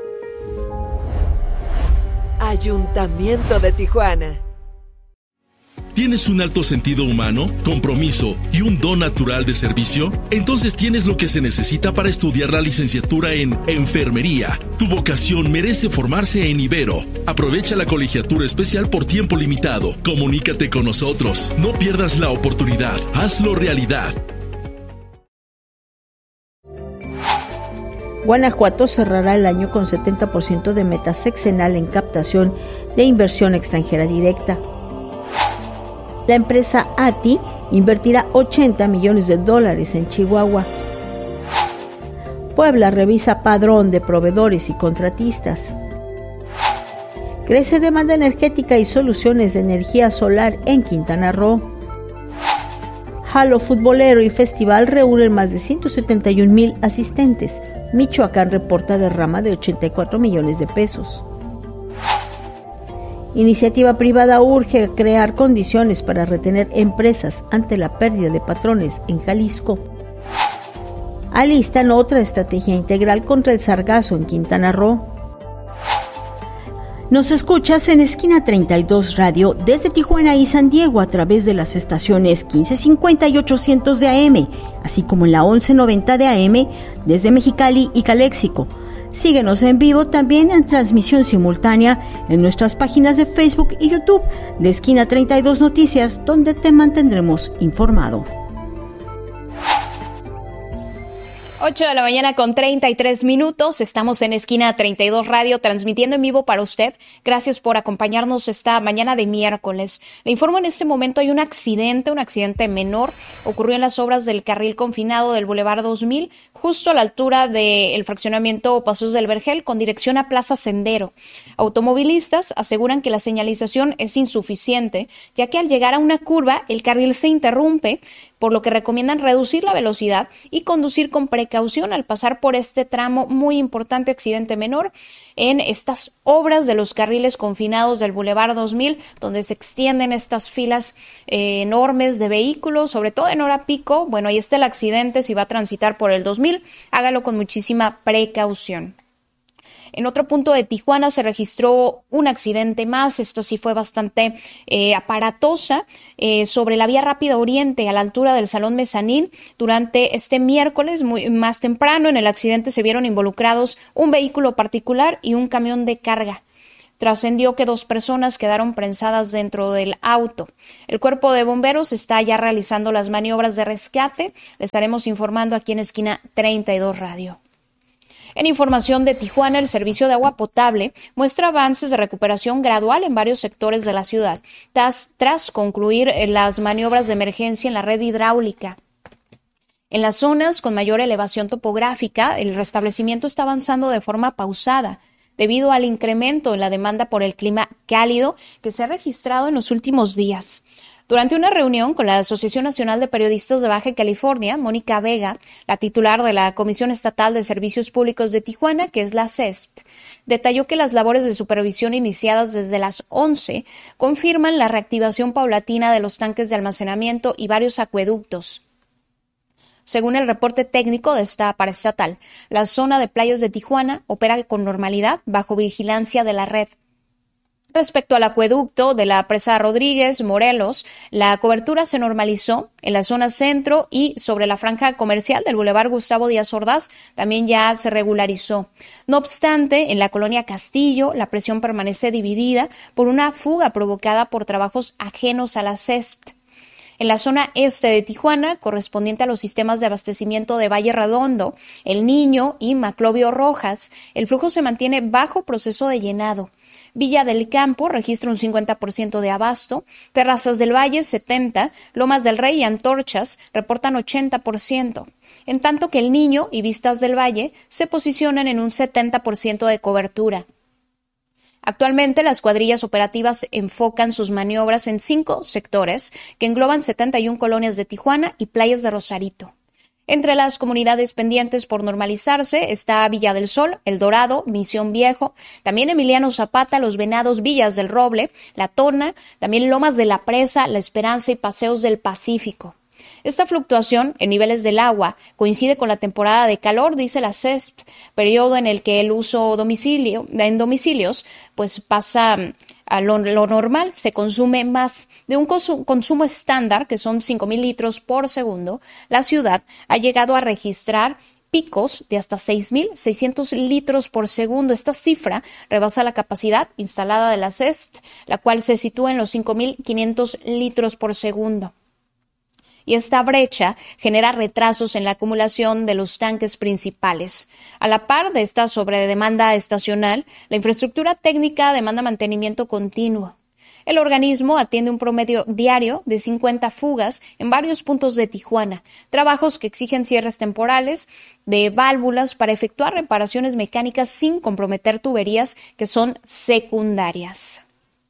Ayuntamiento de Tijuana. ¿Tienes un alto sentido humano, compromiso y un don natural de servicio? Entonces tienes lo que se necesita para estudiar la licenciatura en Enfermería. Tu vocación merece formarse en Ibero. Aprovecha la colegiatura especial por tiempo limitado. Comunícate con nosotros. No pierdas la oportunidad. Hazlo realidad. Guanajuato cerrará el año con setenta por ciento de meta sexenal en captación de inversión extranjera directa. La empresa A T I invertirá ochenta millones de dólares en Chihuahua. Puebla revisa padrón de proveedores y contratistas. Crece demanda energética y soluciones de energía solar en Quintana Roo. Halo futbolero y festival reúnen más de ciento setenta y un mil asistentes. Michoacán reporta derrama de ochenta y cuatro millones de pesos. Iniciativa privada urge crear condiciones para retener empresas ante la pérdida de patrones en Jalisco. Alistan otra estrategia integral contra el sargazo en Quintana Roo. Nos escuchas en Esquina treinta y dos Radio desde Tijuana y San Diego a través de las estaciones quince cincuenta y ochocientos de A M, así como en la once noventa de A M desde Mexicali y Caléxico. Síguenos en vivo también en transmisión simultánea en nuestras páginas de Facebook y YouTube de Esquina treinta y dos Noticias, donde te mantendremos informado. ocho de la mañana con treinta y tres minutos. Estamos en Esquina treinta y dos Radio, transmitiendo en vivo para usted. Gracias por acompañarnos esta mañana de miércoles. Le informo, en este momento hay un accidente, un accidente menor. Ocurrió en las obras del carril confinado del Boulevard dos mil, justo a la altura del fraccionamiento Pasos del Vergel, con dirección a Plaza Sendero. Automovilistas aseguran que la señalización es insuficiente, ya que al llegar a una curva, el carril se interrumpe, por lo que recomiendan reducir la velocidad y conducir con precaución al pasar por este tramo. Muy importante accidente menor en estas obras de los carriles confinados del Boulevard dos mil, donde se extienden estas filas eh, enormes de vehículos, sobre todo en hora pico. Bueno, ahí está el accidente. Si va a transitar por el dos mil, hágalo con muchísima precaución. En otro punto de Tijuana se registró un accidente más. Esto sí fue bastante eh, aparatosa, eh, sobre la vía Rápida Oriente, a la altura del Salón Mezanín. Durante este miércoles, muy más temprano, en el accidente se vieron involucrados un vehículo particular y un camión de carga. Trascendió que dos personas quedaron prensadas dentro del auto. El cuerpo de bomberos está ya realizando las maniobras de rescate. Le estaremos informando aquí en Esquina treinta y dos Radio. En información de Tijuana, el servicio de agua potable muestra avances de recuperación gradual en varios sectores de la ciudad, tras, tras concluir las maniobras de emergencia en la red hidráulica. En las zonas con mayor elevación topográfica, el restablecimiento está avanzando de forma pausada, debido al incremento en la demanda por el clima cálido que se ha registrado en los últimos días. Durante una reunión con la Asociación Nacional de Periodistas de Baja California, Mónica Vega, la titular de la Comisión Estatal de Servicios Públicos de Tijuana, que es la C E S P, detalló que las labores de supervisión iniciadas desde las once confirman la reactivación paulatina de los tanques de almacenamiento y varios acueductos. Según el reporte técnico de esta paraestatal, la zona de playas de Tijuana opera con normalidad bajo vigilancia de la red. Respecto al acueducto de la presa Rodríguez, Morelos, la cobertura se normalizó en la zona centro y sobre la franja comercial del Boulevard Gustavo Díaz Ordaz también ya se regularizó. No obstante, en la colonia Castillo, la presión permanece dividida por una fuga provocada por trabajos ajenos a la C E S P. En la zona este de Tijuana, correspondiente a los sistemas de abastecimiento de Valle Redondo, El Niño y Maclovio Rojas, el flujo se mantiene bajo proceso de llenado. Villa del Campo registra un cincuenta por ciento de abasto, Terrazas del Valle setenta por ciento, Lomas del Rey y Antorchas reportan ochenta por ciento, en tanto que El Niño y Vistas del Valle se posicionan en un setenta por ciento de cobertura. Actualmente, las cuadrillas operativas enfocan sus maniobras en cinco sectores que engloban setenta y una colonias de Tijuana y playas de Rosarito. Entre las comunidades pendientes por normalizarse está Villa del Sol, El Dorado, Misión Viejo, también Emiliano Zapata, Los Venados, Villas del Roble, La Tona, también Lomas de la Presa, La Esperanza y Paseos del Pacífico. Esta fluctuación en niveles del agua coincide con la temporada de calor, dice la C E S P, periodo en el que el uso domicilio, en domicilios pues pasa a lo, lo normal, se consume más. De un consumo, consumo estándar, que son cinco mil litros por segundo, la ciudad ha llegado a registrar picos de hasta seis mil seiscientos litros por segundo. Esta cifra rebasa la capacidad instalada de la C E S P, la cual se sitúa en los cinco mil quinientos litros por segundo. Y esta brecha genera retrasos en la acumulación de los tanques principales. A la par de esta sobredemanda estacional, la infraestructura técnica demanda mantenimiento continuo. El organismo atiende un promedio diario de cincuenta fugas en varios puntos de Tijuana, trabajos que exigen cierres temporales de válvulas para efectuar reparaciones mecánicas sin comprometer tuberías que son secundarias.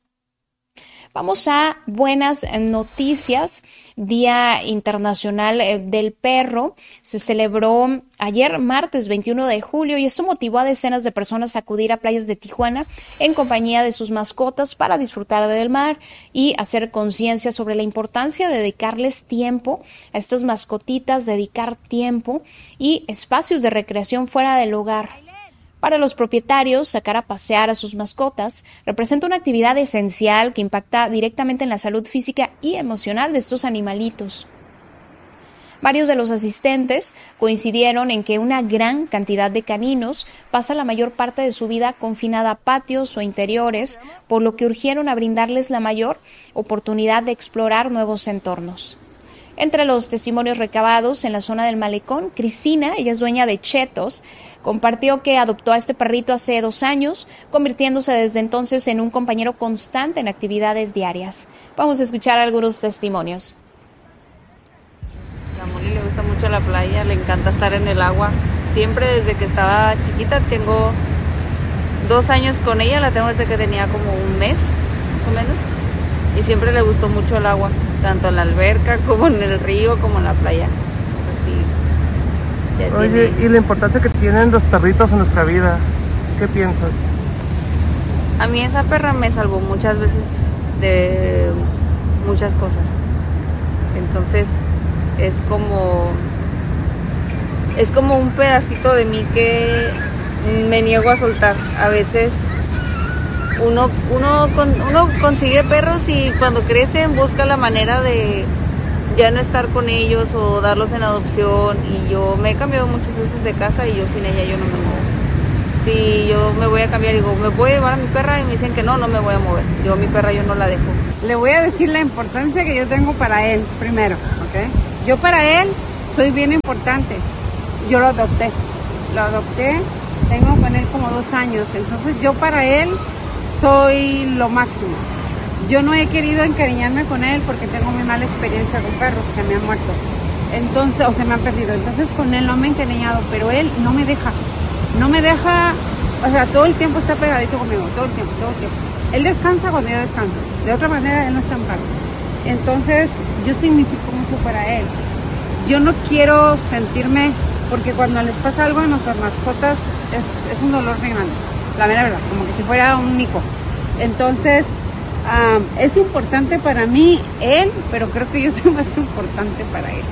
Vamos a buenas noticias. Día Internacional del Perro se celebró ayer martes veintiuno de julio y esto motivó a decenas de personas a acudir a playas de Tijuana en compañía de sus mascotas para disfrutar del mar y hacer conciencia sobre la importancia de dedicarles tiempo a estas mascotitas, dedicar tiempo y espacios de recreación fuera del hogar. Para los propietarios, sacar a pasear a sus mascotas representa una actividad esencial que impacta directamente en la salud física y emocional de estos animalitos. Varios de los asistentes coincidieron en que una gran cantidad de caninos pasa la mayor parte de su vida confinada a patios o interiores, por lo que urgieron a brindarles la mayor oportunidad de explorar nuevos entornos. Entre los testimonios recabados en la zona del malecón, Cristina, ella es dueña de Chetos, compartió que adoptó a este perrito hace dos años, convirtiéndose desde entonces en un compañero constante en actividades diarias. Vamos a escuchar algunos testimonios. A Moni le gusta mucho la playa, le encanta estar en el agua. Siempre desde que estaba chiquita, tengo dos años con ella, la tengo desde que tenía como un mes, más o menos. Y siempre le gustó mucho el agua, tanto en la alberca como en el río, como en la playa. Así, Oye, tiene... y la importancia que tienen los perritos en nuestra vida, ¿qué piensas? A mí esa perra me salvó muchas veces de muchas cosas. Entonces, es como es como un pedacito de mí que me niego a soltar. A veces uno uno uno consigue perros y cuando crecen busca la manera de ya no estar con ellos o darlos en adopción, y yo me he cambiado muchas veces de casa y yo sin ella yo no me muevo. Si yo me voy a cambiar, digo, ¿me voy a llevar a mi perra? Y me dicen que no, no me voy a mover. Digo, mi perra yo no la dejo. Le voy a decir la importancia que yo tengo para él primero, ¿ok? Yo para él soy bien importante. Yo lo adopté. Lo adopté, tengo con él como dos años. Entonces yo para él soy lo máximo. Yo no he querido encariñarme con él porque tengo muy mala experiencia con perros, se me han muerto. Entonces, o se me han perdido. Entonces con él no me he encariñado, pero él no me deja. No me deja, o sea, todo el tiempo está pegadito conmigo, todo el tiempo, todo el tiempo. Él descansa cuando yo descanso. De otra manera, él no está en paz. Entonces, yo significo mucho para él. Yo no quiero sentirme, porque cuando les pasa algo a nuestras mascotas, es, es un dolor muy grande. La mera verdad, como que si fuera un mico. Entonces, um, es importante para mí él, pero creo que yo soy más importante para él.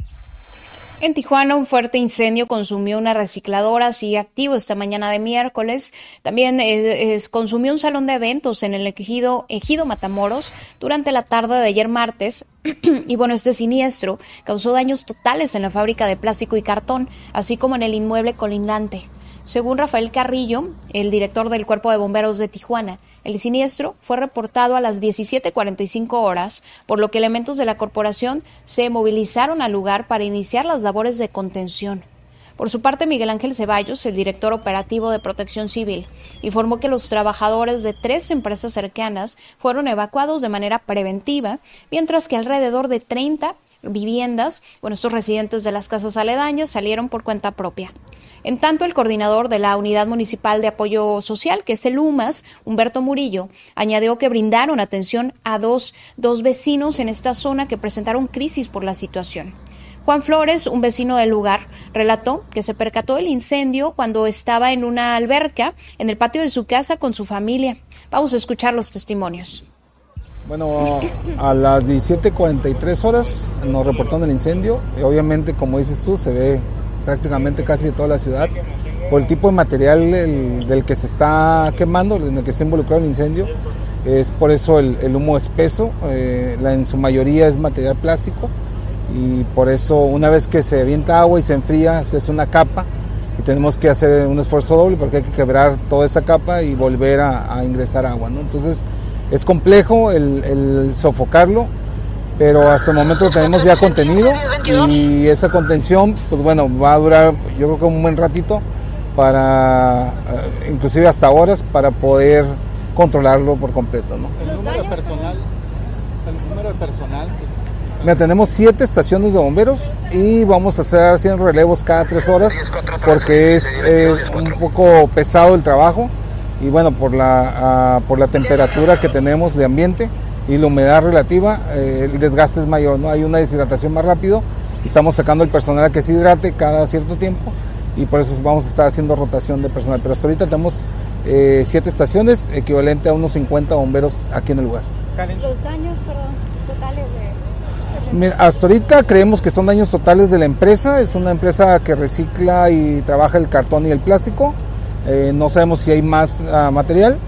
En Tijuana, un fuerte incendio consumió una recicladora, sigue activo esta mañana de miércoles. También eh, eh, consumió un salón de eventos en el ejido, ejido Matamoros durante la tarde de ayer martes. Y bueno, este siniestro causó daños totales en la fábrica de plástico y cartón, así como en el inmueble colindante. Según Rafael Carrillo, el director del Cuerpo de Bomberos de Tijuana, el siniestro fue reportado a las diecisiete cuarenta y cinco horas, por lo que elementos de la corporación se movilizaron al lugar para iniciar las labores de contención. Por su parte, Miguel Ángel Ceballos, el director operativo de Protección Civil, informó que los trabajadores de tres empresas cercanas fueron evacuados de manera preventiva, mientras que alrededor de treinta viviendas, bueno, estos residentes de las casas aledañas salieron por cuenta propia. En tanto, el coordinador de la Unidad Municipal de Apoyo Social, que es el U M A S, Humberto Murillo, añadió que brindaron atención a dos, dos vecinos en esta zona que presentaron crisis por la situación. Juan Flores, un vecino del lugar, relató que se percató del incendio cuando estaba en una alberca en el patio de su casa con su familia. Vamos a escuchar los testimonios. Bueno, a las diecisiete cuarenta y tres horas nos reportaron el incendio. Y obviamente, como dices tú, se ve prácticamente casi de toda la ciudad por el tipo de material el, del que se está quemando, en el que se ha involucrado el incendio. Es por eso el, el humo espeso, eh, la, en su mayoría es material plástico, y por eso una vez que se avienta agua y se enfría, se hace una capa y tenemos que hacer un esfuerzo doble porque hay que quebrar toda esa capa y volver a, a ingresar agua, ¿no? Entonces es complejo el, el sofocarlo, pero hasta el momento lo tenemos ya contenido, y esa contención, pues bueno, va a durar yo creo que un buen ratito, para inclusive hasta horas, para poder controlarlo por completo, ¿no? El número de personal, el número de personal. Mira, tenemos siete estaciones de bomberos y vamos a estar haciendo relevos cada tres horas porque es, es un poco pesado el trabajo, y bueno, por la, uh, por la temperatura que tenemos de ambiente y la humedad relativa, eh, el desgaste es mayor, ¿no? Hay una deshidratación más rápido y estamos sacando el personal a que se hidrate cada cierto tiempo, y por eso vamos a estar haciendo rotación de personal. Pero hasta ahorita tenemos eh, siete estaciones, equivalente a unos cincuenta bomberos aquí en el lugar. Los daños, perdón, totales de... Mira, hasta ahorita creemos que son daños totales de la empresa. Es una empresa que recicla y trabaja el cartón y el plástico. Eh, no sabemos si hay más uh, material.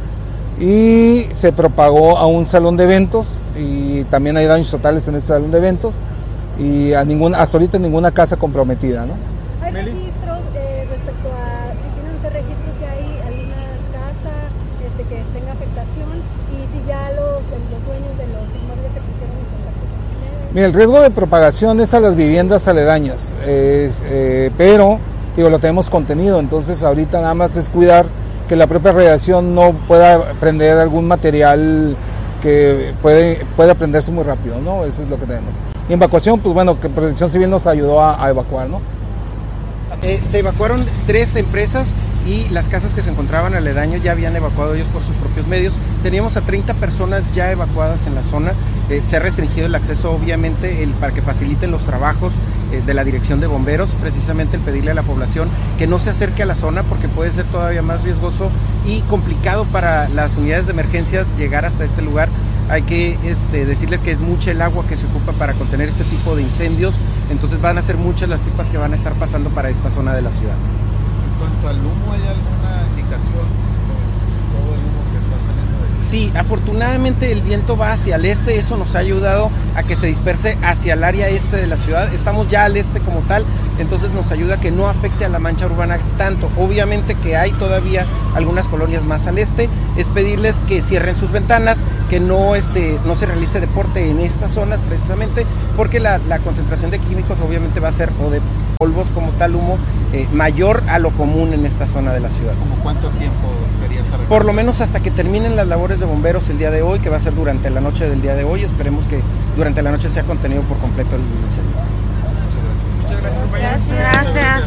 Y se propagó a un salón de eventos, y también hay daños totales en ese salón de eventos, y a ninguna, hasta ahorita ninguna casa comprometida, ¿no? ¿Hay registros eh, respecto a si tienen usted registros si hay alguna casa este, que tenga afectación, y si ya los, los dueños de los inmuebles se pusieron en contacto con ustedes? Mira, el riesgo de propagación es a las viviendas aledañas, es, eh, pero digo, lo tenemos contenido, entonces ahorita nada más es cuidar que la propia radiación no pueda prender algún material que puede, puede prenderse muy rápido, ¿no? Eso es lo que tenemos. Y evacuación, pues bueno, que Protección Civil nos ayudó a, a evacuar, ¿no? Eh, se evacuaron tres empresas y las casas que se encontraban aledaños ya habían evacuado ellos por sus propios medios. Teníamos a treinta personas ya evacuadas en la zona. Eh, se ha restringido el acceso, obviamente, el, para que faciliten los trabajos eh, de la Dirección de Bomberos, precisamente el pedirle a la población que no se acerque a la zona porque puede ser todavía más riesgoso y complicado para las unidades de emergencias llegar hasta este lugar. Hay que este, decirles que es mucha el agua que se ocupa para contener este tipo de incendios, entonces van a ser muchas las pipas que van a estar pasando para esta zona de la ciudad. En cuanto al humo, ¿hay alguna indicación de todo el humo que está saliendo de aquí? Sí, afortunadamente el viento va hacia el este, eso nos ha ayudado a que se disperse hacia el área este de la ciudad. Estamos ya al este como tal, entonces nos ayuda a que no afecte a la mancha urbana tanto. Obviamente que hay todavía algunas colonias más al este, es pedirles que cierren sus ventanas, que no, este, no se realice deporte en estas zonas precisamente, porque la, la concentración de químicos obviamente va a ser, o de polvos como tal, humo, eh, mayor a lo común en esta zona de la ciudad. ¿Cómo cuánto tiempo sería esa? Por lo menos hasta que terminen las labores de bomberos el día de hoy, que va a ser durante la noche del día de hoy. Esperemos que durante la noche sea contenido por completo el incendio. Muchas gracias. Muchas gracias. Gracias. Gracias.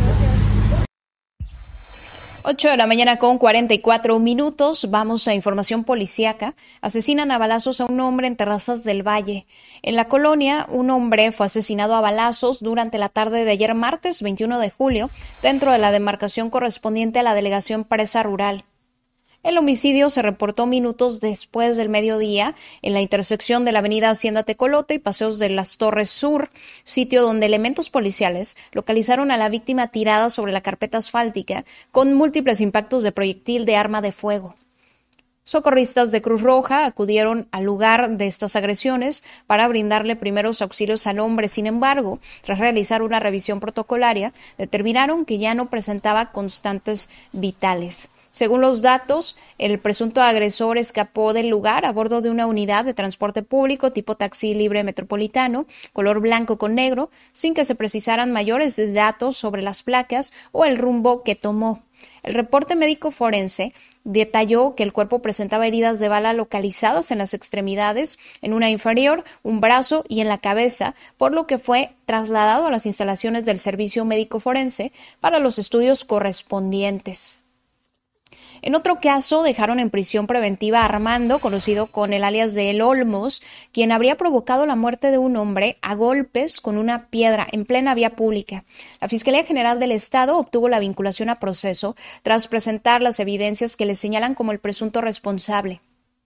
ocho de la mañana con cuarenta y cuatro minutos. Vamos a información policíaca. Asesinan a balazos a un hombre en Terrazas del Valle. En la colonia, un hombre fue asesinado a balazos durante la tarde de ayer martes veintiuno de julio, dentro de la demarcación correspondiente a la delegación Presa Rural. El homicidio se reportó minutos después del mediodía en la intersección de la avenida Hacienda Tecolote y Paseos de las Torres Sur, sitio donde elementos policiales localizaron a la víctima tirada sobre la carpeta asfáltica con múltiples impactos de proyectil de arma de fuego. Socorristas de Cruz Roja acudieron al lugar de estas agresiones para brindarle primeros auxilios al hombre. Sin embargo, tras realizar una revisión protocolaria, determinaron que ya no presentaba constantes vitales. Según los datos, el presunto agresor escapó del lugar a bordo de una unidad de transporte público tipo taxi libre metropolitano, color blanco con negro, sin que se precisaran mayores datos sobre las placas o el rumbo que tomó. El reporte médico forense detalló que el cuerpo presentaba heridas de bala localizadas en las extremidades, en una inferior, un brazo y en la cabeza, por lo que fue trasladado a las instalaciones del Servicio Médico Forense para los estudios correspondientes. En otro caso, dejaron en prisión preventiva a Armando, conocido con el alias de El Olmos, quien habría provocado la muerte de un hombre a golpes con una piedra en plena vía pública. La Fiscalía General del Estado obtuvo la vinculación a proceso tras presentar las evidencias que le señalan como el presunto responsable.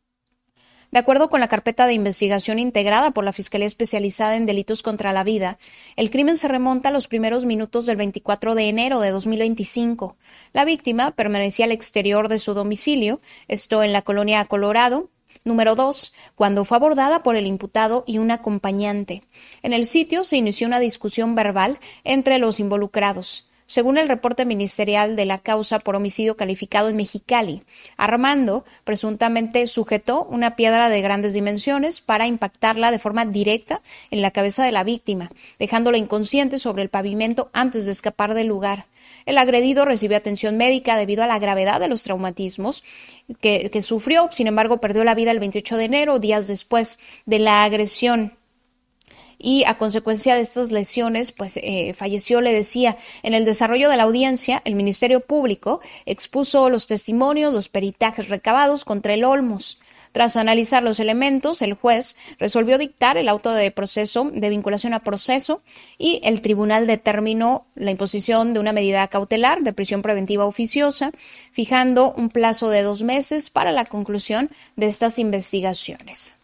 De acuerdo con la carpeta de investigación integrada por la Fiscalía Especializada en Delitos contra la Vida, el crimen se remonta a los primeros minutos del veinticuatro de enero de dos mil veinticinco. La víctima permanecía al exterior de su domicilio, esto en la colonia Colorado, número dos, cuando fue abordada por el imputado y un acompañante. En el sitio se inició una discusión verbal entre los involucrados. Según el reporte ministerial de la causa por homicidio calificado en Mexicali, Armando presuntamente sujetó una piedra de grandes dimensiones para impactarla de forma directa en la cabeza de la víctima, dejándola inconsciente sobre el pavimento antes de escapar del lugar. El agredido recibió atención médica debido a la gravedad de los traumatismos que, que sufrió. Sin embargo, perdió la vida el veintiocho de enero, días después de la agresión. Y a consecuencia de estas lesiones, pues eh, falleció, le decía. En el desarrollo de la audiencia, el Ministerio Público expuso los testimonios, los peritajes recabados contra el Olmos. Tras analizar los elementos, el juez resolvió dictar el auto de proceso de vinculación a proceso y el tribunal determinó la imposición de una medida cautelar de prisión preventiva oficiosa, fijando un plazo de dos meses para la conclusión de estas investigaciones.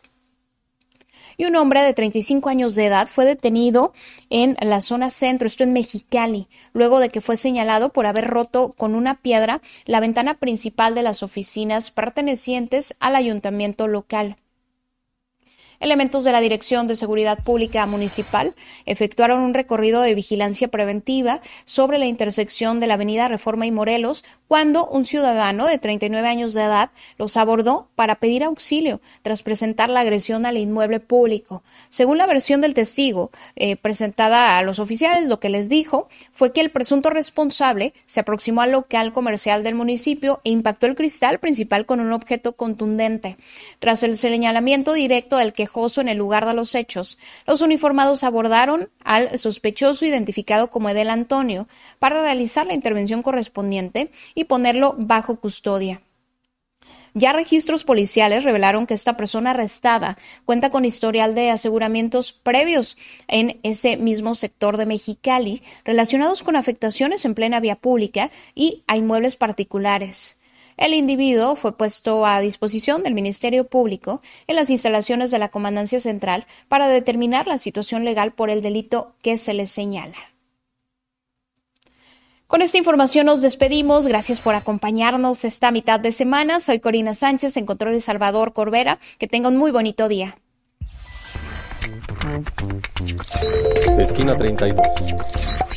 Y un hombre de treinta y cinco años de edad fue detenido en la zona centro, esto en Mexicali, luego de que fue señalado por haber roto con una piedra la ventana principal de las oficinas pertenecientes al ayuntamiento local. Elementos de la Dirección de Seguridad Pública Municipal efectuaron un recorrido de vigilancia preventiva sobre la intersección de la avenida Reforma y Morelos cuando un ciudadano de treinta y nueve años de edad los abordó para pedir auxilio tras presentar la agresión al inmueble público. Según la versión del testigo eh, presentada a los oficiales, lo que les dijo fue que el presunto responsable se aproximó al local comercial del municipio e impactó el cristal principal con un objeto contundente. Tras el señalamiento directo del quejoso en el lugar de los hechos, los uniformados abordaron al sospechoso identificado como Edel Antonio para realizar la intervención correspondiente y ponerlo bajo custodia. Ya registros policiales revelaron que esta persona arrestada cuenta con historial de aseguramientos previos en ese mismo sector de Mexicali relacionados con afectaciones en plena vía pública y a inmuebles particulares. El individuo fue puesto a disposición del Ministerio Público en las instalaciones de la Comandancia Central para determinar la situación legal por el delito que se le señala. Con esta información nos despedimos. Gracias por acompañarnos esta mitad de semana. Soy Corina Sánchez, en control de Salvador Corbera. Que tenga un muy bonito día. Esquina treinta y dos.